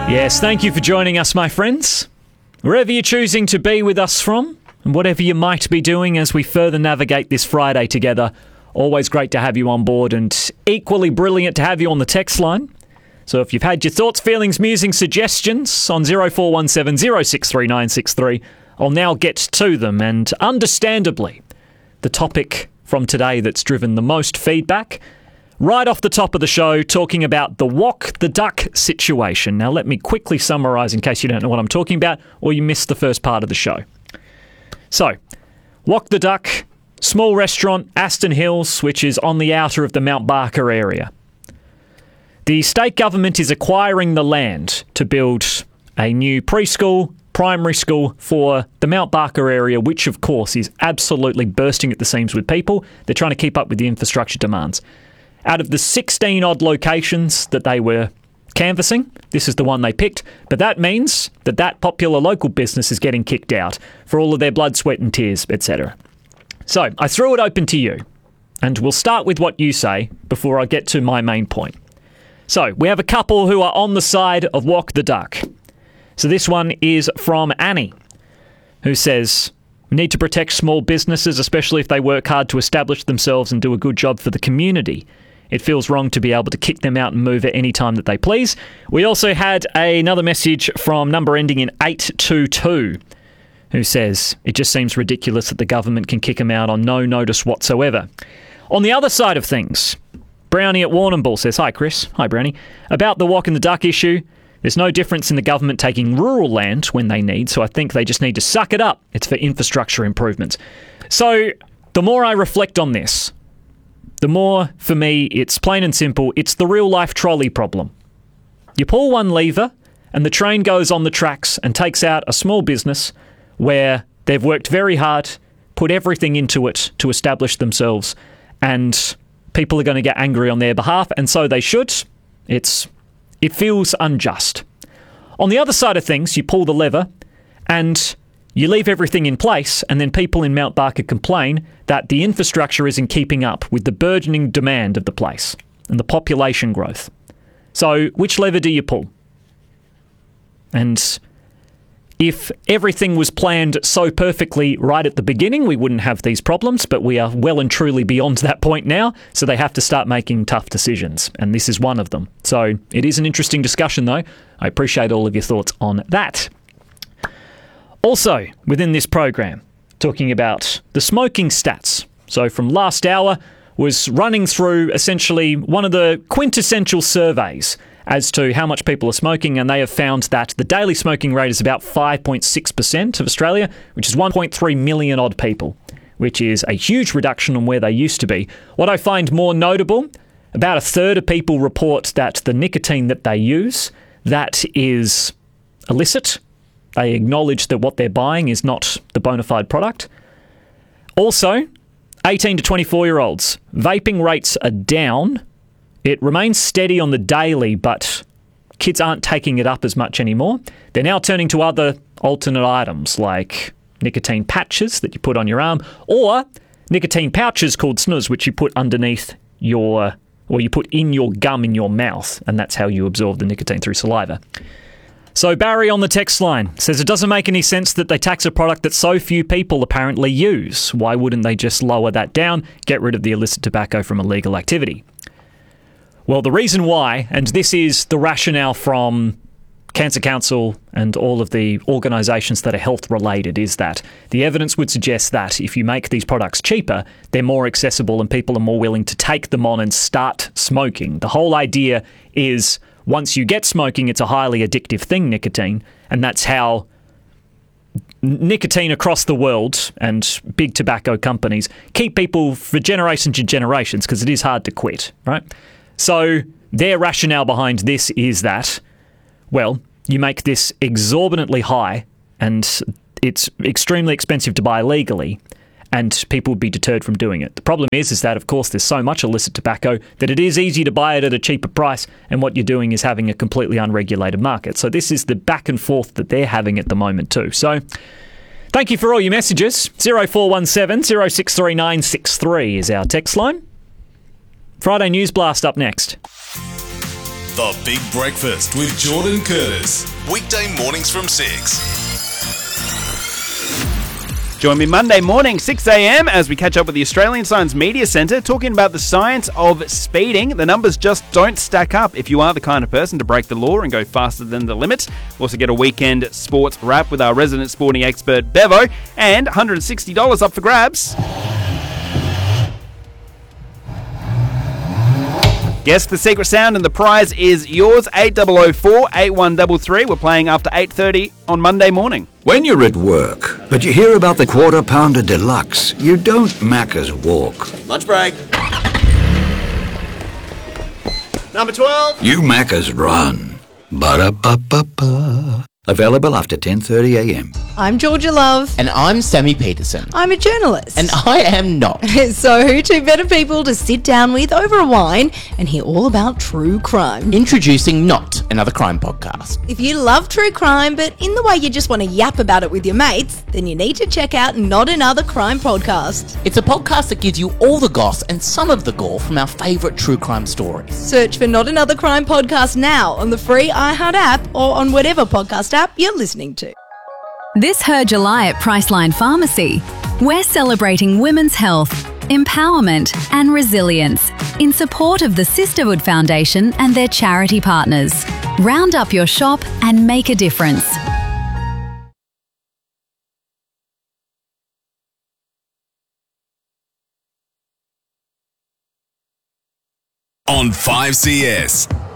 Yes, thank you for joining us, my friends. Wherever you're choosing to be with us from, and whatever you might be doing as we further navigate this Friday together, always great to have you on board and equally brilliant to have you on the text line. So if you've had your thoughts, feelings, musings, suggestions on 0417 063963, I'll now get to them. And understandably, the topic from today that's driven the most feedback, right off the top of the show, talking about the Wok the Duck situation. Now, let me quickly summarise in case you don't know what I'm talking about or you missed the first part of the show. So, Wok the Duck, small restaurant, Aston Hills, which is on the outer of the Mount Barker area. The state government is acquiring the land to build a new preschool, primary school for the Mount Barker area, which of course is absolutely bursting at the seams with people. They're trying to keep up with the infrastructure demands. Out of the 16 odd locations that they were canvassing, this is the one they picked, but that means that that popular local business is getting kicked out for all of their blood, sweat and tears, etc. So I threw it open to you, and we'll start with what you say before I get to my main point. So we have a couple who are on the side of Wok the Duck. So this one is from Annie, who says, we need to protect small businesses, especially if they work hard to establish themselves and do a good job for the community. It feels wrong to be able to kick them out and move at any time that they please. We also had another message from number ending in 822, who says, it just seems ridiculous that the government can kick them out on no notice whatsoever. On the other side of things, Brownie at Warrnambool says, hi Chris, hi Brownie, about the Wok and the Duck issue, there's no difference in the government taking rural land when they need, so I think they just need to suck it up. It's for infrastructure improvements. So the more I reflect on this, the more, for me, it's plain and simple, it's the real-life trolley problem. You pull one lever, and the train goes on the tracks and takes out a small business where they've worked very hard, put everything into it to establish themselves, and people are going to get angry on their behalf, and so they should. It feels unjust. On the other side of things, you pull the lever, and you leave everything in place, and then people in Mount Barker complain that the infrastructure isn't keeping up with the burgeoning demand of the place and the population growth. So, which lever do you pull? And if everything was planned so perfectly right at the beginning, we wouldn't have these problems, but we are well and truly beyond that point now, so they have to start making tough decisions, and this is one of them. So, it is an interesting discussion, though. I appreciate all of your thoughts on that. Also, within this program, talking about the smoking stats. So from last hour, was running through essentially one of the quintessential surveys as to how much people are smoking, and they have found that the daily smoking rate is about 5.6% of Australia, which is 1.3 million odd people, which is a huge reduction on where they used to be. What I find more notable, about a third of people report that the nicotine that they use, that is illicit. They acknowledge that what they're buying is not the bona fide product. Also, 18 to 24-year-olds, vaping rates are down. It remains steady on the daily, but kids aren't taking it up as much anymore. They're now turning to other alternate items like nicotine patches that you put on your arm, or nicotine pouches called snus, which you put underneath or you put in your gum in your mouth, and that's how you absorb the nicotine through saliva. So Barry on the text line says it doesn't make any sense that they tax a product that so few people apparently use. Why wouldn't they just lower that down, get rid of the illicit tobacco from illegal activity? Well, the reason why, and this is the rationale from Cancer Council and all of the organisations that are health related, is that the evidence would suggest that if you make these products cheaper, they're more accessible and people are more willing to take them on and start smoking. The whole idea is once you get smoking, it's a highly addictive thing, nicotine, and that's how nicotine across the world and big tobacco companies keep people for generations and generations because it is hard to quit, right? So their rationale behind this is that, well, you make this exorbitantly high and it's extremely expensive to buy legally, and people would be deterred from doing it. The problem is that, of course, there's so much illicit tobacco that it is easy to buy it at a cheaper price, and what you're doing is having a completely unregulated market. So this is the back and forth that they're having at the moment too. So thank you for all your messages. 0417 063963 is our text line. Friday News Blast up next. The Big Breakfast with Jordan Curtis. Weekday mornings from 6. Join me Monday morning, 6 a.m, as we catch up with the Australian Science Media Centre, talking about the science of speeding. The numbers just don't stack up if you are the kind of person to break the law and go faster than the limit. We'll also get a weekend sports wrap with our resident sporting expert, Bevo, and $160 up for grabs. Guess the secret sound and the prize is yours, 8004-8133. We're playing after 8:30 on Monday morning. When you're at work, but you hear about the Quarter Pounder Deluxe, you don't Macca's walk. Lunch break. Number 12. You Macca's run. Ba-da-ba-ba-ba. Available after 10:30 a.m. I'm Georgia Love. And I'm Sammy Peterson. I'm a journalist. And I am not. So who two better people to sit down with over a wine and hear all about true crime? Introducing Not, another crime podcast. If you love true crime, but in the way you just want to yap about it with your mates, then you need to check out Not Another Crime Podcast. It's a podcast that gives you all the goss and some of the gore from our favourite true crime stories. Search for Not Another Crime Podcast now on the free iHeart app or on whatever podcast app you're listening to. This Her July at Priceline Pharmacy, we're celebrating women's health, empowerment and resilience in support of the Sisterhood Foundation and their charity partners. Round up your shop and make a difference. On 5CS.